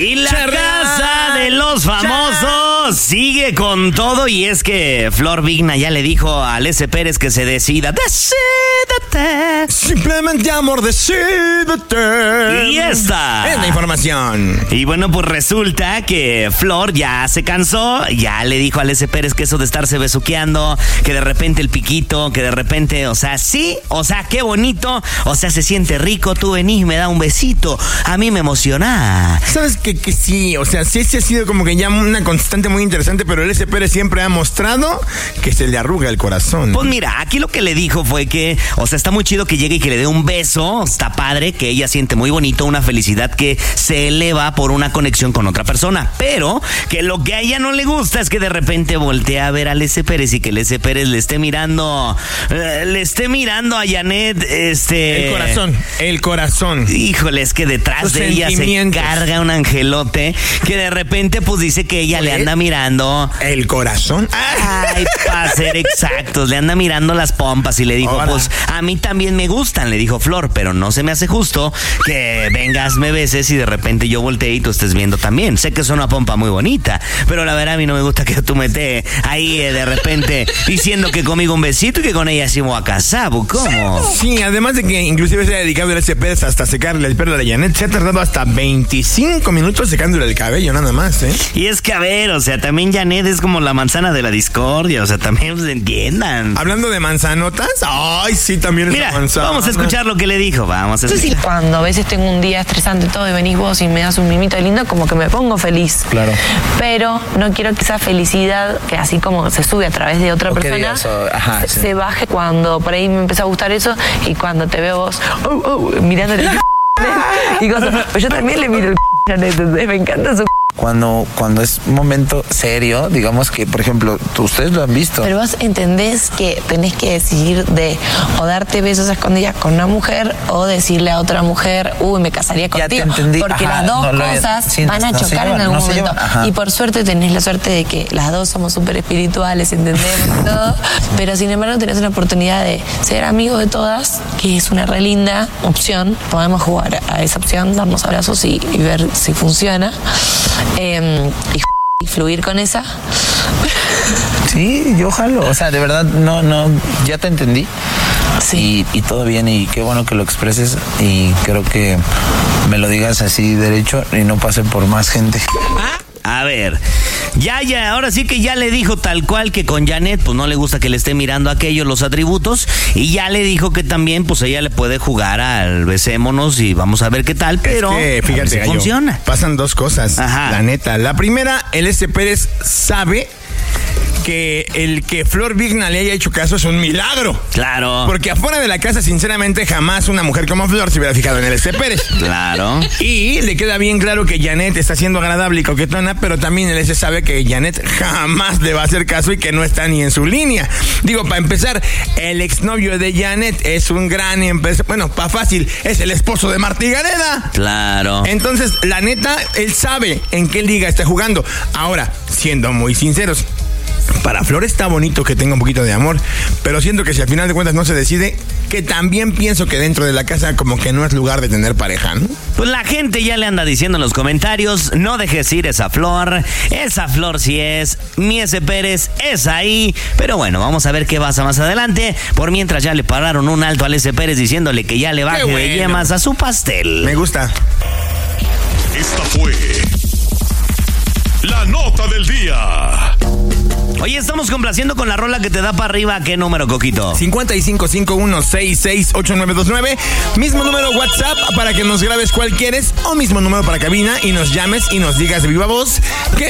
Y la casa de los famosos sigue con todo, y es que Flor Vigna ya le dijo a Alessia Pérez que se decida. Decídete. Simplemente, amor, decídete. Y esta es la información. Y bueno, pues resulta que Flor ya se cansó, ya le dijo a Alessia Pérez que eso de estarse besuqueando, que de repente el piquito, que de repente, o sea, sí, o sea, qué bonito, o sea, se siente rico, tú venís, me da un besito, a mí me emociona. ¿Sabes que sí? O sea, sí ha sido como que ya una constante muy interesante, pero Alessia Pérez siempre ha mostrado que se le arruga el corazón. Pues mira, aquí lo que le dijo fue que, o sea, está muy chido que llegue y que le dé un beso, está padre, que ella siente muy bonito, una felicidad que se eleva por una conexión con otra persona, pero que lo que a ella no le gusta es que de repente voltea a ver a Alessia Pérez y que Alessia Pérez le esté mirando a Janet, El corazón. Híjole, es que detrás Los de ella se carga un angelote que de repente pues dice que ella le anda mirando el corazón. Ay, para ser exactos, le anda mirando las pompas y le dijo, ahora, pues a mí también me gustan, le dijo Flor, pero no se me hace justo que vengas, me beses y de repente yo volteé y tú estés viendo también. Sé que es una pompa muy bonita, pero la verdad a mí no me gusta que tú me estés ahí de repente diciendo que conmigo un besito y que con ella sí me voy a casar, ¿cómo? Sí, además de que inclusive se ha dedicado a Alessia Pérez hasta secarle el pelo a la Janet, se ha tardado hasta 25 minutos secándole el cabello, nada más, ¿eh? Y es que, a ver, o sea, también Janet es como la manzana de la discordia, o sea, también pues, entiendan. Hablando de manzanotas, ay, sí, también es Mira, manzana. vamos a escuchar lo que le dijo, vamos a escuchar. Cuando a veces tengo un día estresante todo y venís vos y me das un mimito lindo, como que me pongo feliz. Claro. Pero no quiero que esa felicidad, que así como se sube a través de otra persona, se baje cuando por ahí me empieza a gustar eso y cuando te veo vos, mirándole y cosas. Pues yo también le miro el me encanta su. Cuando es un momento serio, digamos que, por ejemplo, ustedes lo han visto. Pero vos entendés que tenés que decidir de o darte besos a escondidas con una mujer o decirle a otra mujer, me casaría contigo. Ya te entendí. Porque las dos cosas van a chocar en algún momento. Y por suerte tenés la suerte de que las dos somos súper espirituales, entendemos todo. Pero sin embargo tenés una oportunidad de ser amigos de todas, que es una re linda opción. Podemos jugar a esa opción, darnos abrazos y ver si funciona. Y fluir con esa. Sí, yo jalo. O sea, de verdad, no, ya te entendí. Sí. Y todo bien, y qué bueno que lo expreses, y creo que me lo digas así derecho y no pase por más gente. A ver, ya, ahora sí que ya le dijo tal cual que con Janet pues no le gusta que le esté mirando aquellos los atributos, y ya le dijo que también pues ella le puede jugar al besémonos y vamos a ver qué tal, pero es que, fíjate, si funciona. Pasan dos cosas, la neta. La primera, Alessia Pérez sabe que el que Flor Vigna le haya hecho caso es un milagro. Claro. Porque afuera de la casa, sinceramente, jamás una mujer como Flor se hubiera fijado en Alessia Pérez. Claro. Y le queda bien claro que Janet está siendo agradable y coquetona, pero también Alessia sabe que Janet jamás le va a hacer caso y que no está ni en su línea. Digo, para empezar, el exnovio de Janet es un gran empresario. Bueno, para fácil, es el esposo de Martí Gareda. Claro. Entonces, la neta, él sabe en qué liga está jugando. Ahora, siendo muy sinceros, para Flor está bonito que tenga un poquito de amor, pero siento que si al final de cuentas no se decide, que también pienso que dentro de la casa como que no es lugar de tener pareja, ¿no? Pues la gente ya le anda diciendo en los comentarios, no dejes ir esa Flor sí es, mi Alessia Pérez es ahí, pero bueno, vamos a ver qué pasa más adelante. Por mientras ya le pararon un alto a Alessia Pérez diciéndole que ya le baje de yemas a su pastel. Me gusta. Esta fue la nota del día. Oye, estamos complaciendo con la rola que te da para arriba. ¿Qué número, Coquito? 5551668929. Mismo número WhatsApp para que nos grabes cuál quieres, o mismo número para cabina y nos llames y nos digas de viva voz qué